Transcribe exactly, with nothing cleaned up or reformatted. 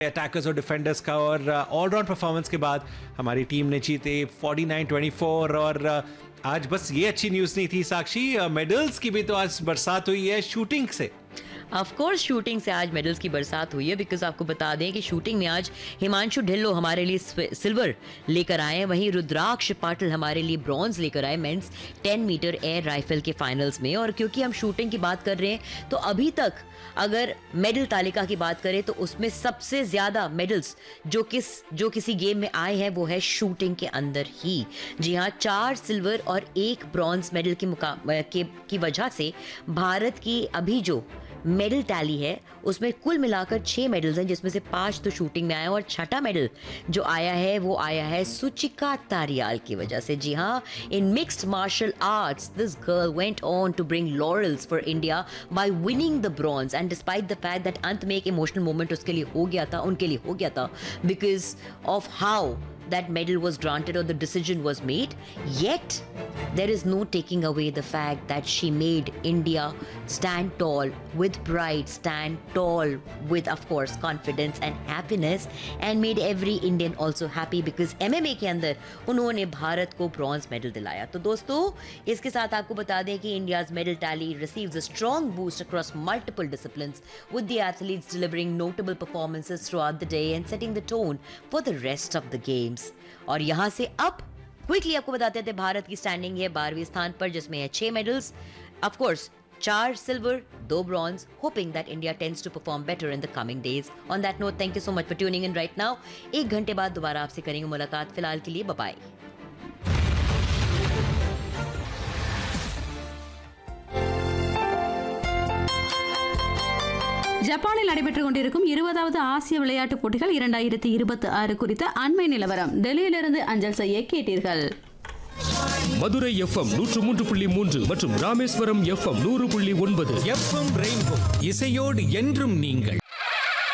Attackers और defenders का, और ऑलराउंड परफॉर्मेंस के बाद हमारी टीम ने जीते उनचास चौबीस। और आज बस ये अच्छी न्यूज़ नहीं थी साक्षी, मेडल्स की भी तो आज बरसात हुई है शूटिंग से। ऑफ कोर्स शूटिंग से आज मेडल्स की बरसात हुई है, बिकॉज आपको बता दें कि शूटिंग में आज हिमांशु ढिल्लो हमारे लिए सिल्वर लेकर आए हैं, वहीं रुद्राक्ष पाटिल हमारे लिए ब्रॉन्ज लेकर आए mains ten metre air rifle के फाइनल्स में। और क्योंकि हम शूटिंग की बात कर रहे हैं तो अभी तक अगर मेडल तालिका की बात करें तो उसमें सबसे ज्यादा मेडल्स जो किस जो किसी गेम में आए हैं वो है शूटिंग के अंदर ही। जी हाँ, चार सिल्वर और एक ब्रॉन्ज मेडल की मुका के, की वजह से भारत की अभी जो मेडल टैली है उसमें कुल मिलाकर छह मेडल्स हैं, जिसमें से पांच तो शूटिंग में आए और छठा मेडल जो आया है वो आया है सुचिका तारियाल की वजह से। जी हाँ, in mixed martial arts this girl went on to bring laurels for India by winning the bronze, and despite the fact that अंत में एक इमोशनल मोमेंट उसके लिए हो गया था उनके लिए हो गया था because of how that medal was granted or the decision was made, yet there is no taking away the fact that she made India stand tall with pride, stand tall with of course confidence and happiness, and made every Indian also happy because M M A के अंदर उन्होंने भारत को bronze medal दिलाया। तो दोस्तों इसके साथ आपको बता दें कि India's medal tally receives a strong boost across multiple disciplines with the athletes delivering notable performances throughout the day and setting the tone for the rest of the games। और यहां से अब क्विकली आपको बताते थे भारत की स्टैंडिंग है बारहवीं स्थान पर, जिसमें है छह मेडल्स, ऑफ कोर्स चार सिल्वर, दो bronze, hoping that India tends to perform better in the coming days. On that note, thank you so much for tuning in right now. एक घंटे बाद दोबारा आपसे करेंगे मुलाकात, फिलहाल के लिए बाय बाय। ஜப்பானில் நடைபெற்றுக் கொண்டிருக்கும் இருபதாவது ஆசிய விளையாட்டுப் போட்டிகள் இரண்டாயிரத்தி இருபத்தி ஆறு குறித்த அண்மை நிலவரம் டெல்லியிலிருந்து அஞ்சல் செய்ய கேட்டீர்கள். மதுரை எஃப்எம் நூற்று மூன்று புள்ளி மூன்று மற்றும் ராமேஸ்வரம் எஃப்எம் நூறு புள்ளி ஒன்பது. எஃப்எம் ரெயின்போ இசையோடு என்றும் நீங்கள்.